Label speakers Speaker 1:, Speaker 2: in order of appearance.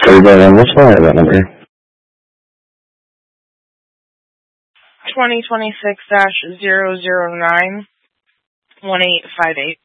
Speaker 1: Everybody on this line have that number.
Speaker 2: 2026-009-1858.